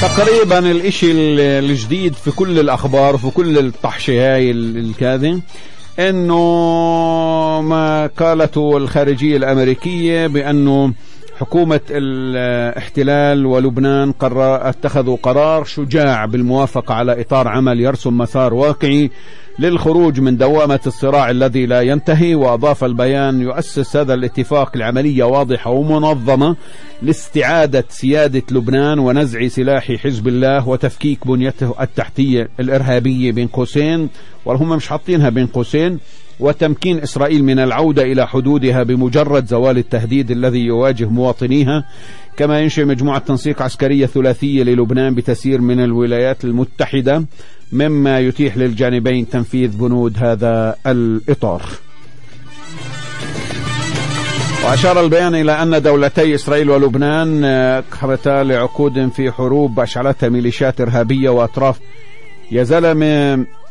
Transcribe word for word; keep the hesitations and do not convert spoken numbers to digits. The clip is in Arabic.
تقريبا الاشي الجديد في كل الاخبار وفي كل الطحشة هاي الكاذب انه ما قالته الخارجية الامريكية بانه حكومة الاحتلال ولبنان قرر اتخذوا قرار شجاع بالموافقة على اطار عمل يرسم مسار واقعي للخروج من دوامة الصراع الذي لا ينتهي. وأضاف البيان يؤسس هذا الاتفاق لعملية واضحة ومنظمة لاستعادة سيادة لبنان ونزع سلاح حزب الله وتفكيك بنيته التحتية الإرهابية بين قوسين، وهم مش حاطينها بين قوسين، وتمكين إسرائيل من العودة إلى حدودها بمجرد زوال التهديد الذي يواجه مواطنيها. كما ينشئ مجموعة تنسيق عسكرية ثلاثية للبنان بتسيير من الولايات المتحدة، مما يتيح للجانبين تنفيذ بنود هذا الإطار. وأشار البيان إلى أن دولتي إسرائيل ولبنان أقحمتا لعقود في حروب أشعلتها ميليشيات إرهابية وأطراف يا زلمة